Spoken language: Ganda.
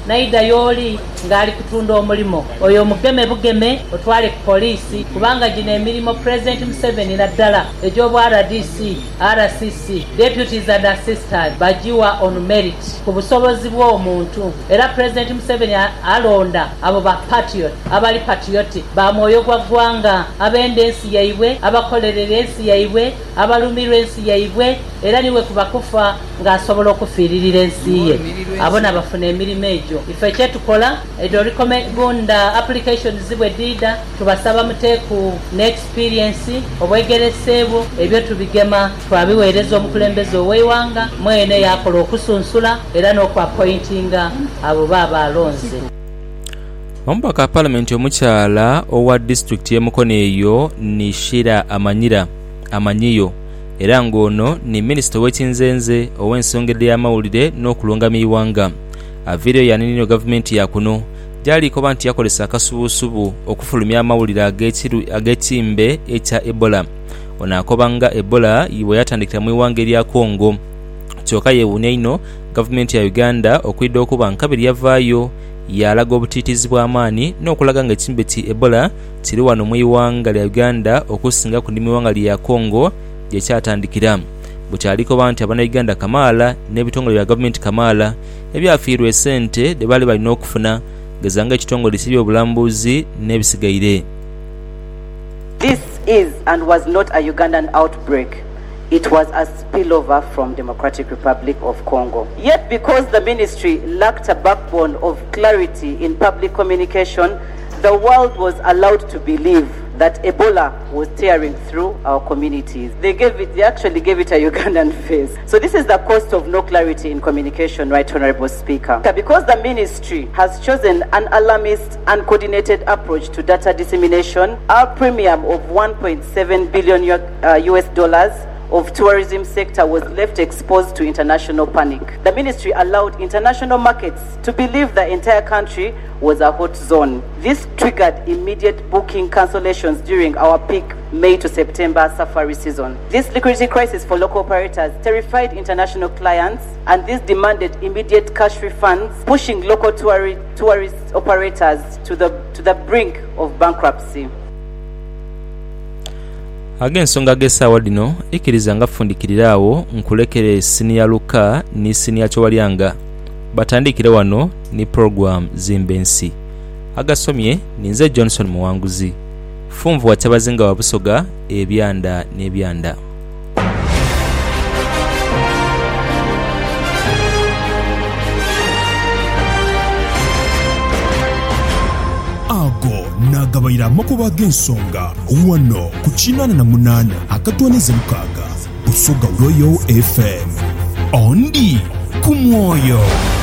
naida yoli ngali kutunda omulimo oyo mugeme bugeme otwale ku poliisi kubanga gino emirimu President Museveni naddala egy'obwa RDC, RCC, deputies and assistants bagiwa on merit ku busobozi bw'omuntu era President Museveni alonda abo ba patriot abali patrioti ba mwoyo gwa ggwanga ab'enda ensi yaibwe abakolerera ensi yaibwe abalumirwa ensi yaibwe era niwe kubakufa ng'asobola okufiiririra ensi ye abona bafuna emirimu egyo ife kyetukola edo recommenda application zibwe dida tubasaba muteeku ne experience obwegereseebu ebyo tubigema twabiweereza omukulembeze ow'eiwanga mwene yakola okusunsula era n'okwapointinga abo baba alonze. Omubaka wa Parliament omukyala owa district y'e Mukono eyo Nishira Amanyiyo era ng'ono ni minisita w'ekinzenze ow'ensonga y'amawulire n'okulongama eiwanga. Aviiriyo yaninino gavumenti ya kuno gy'aliko nti yakolesa akasubuusubu okufulumya amawulire ag'ekimbe ekya Ebola. Ono akobanga Ebola bwe yatandikira mu eiwanga erya Congo. Kyokka yeewuunya ino gavumenti ya Uganda okwidde okuba nkabiri yavaayo yalaga obutiitizi bw'amaanyi n'okulaga ng'ekimbe ki Ebola kiri wano mu eiwanga lya Uganda okusinga ku miwanga lya Congo gye kyatandikira. Bukyaliko nti Abannayuganda kamaala n'ebitongole bya gavumenti kamaala ebyafiirwa essente de baali balina okufuna gezanga ekitongole ky'ebyobulambuzi n'ebisigaire. This is and was not a Ugandan outbreak. It was a spillover from Democratic Republic of Congo. Yet because the ministry lacked a backbone of clarity in public communication, the world was allowed to believe that Ebola was tearing through our communities. They actually gave it a Ugandan face. So this is the cost of no clarity in communication, Right Honorable Speaker. Because the ministry has chosen an alarmist, uncoordinated approach to data dissemination, our premium of $1.7 billion US dollars of tourism sector was left exposed to international panic. The ministry allowed international markets to believe the entire country was a hot zone. This triggered immediate booking cancellations during our peak May to September safari season. This liquidity crisis for local operators terrified international clients, and this demanded immediate cash refunds, pushing local tourist operators to the brink of bankruptcy. Ag'ensonga g'essaawa dino ikkiriza nga ffundikirirawo nkulekere siniya Luka ne siniya Kyowalyanga batandikire wano ne program zimbensi. Agasomye ninze Johnson Muwanguzi. Funvu wa Kyabazinga wa Busoga ebyanda n'ebyanda. Ago nagabayira amakuba g'ensonga wano ku 88 akatwanize mukaga Busoga Royal FM. Ondi ku mwoyo.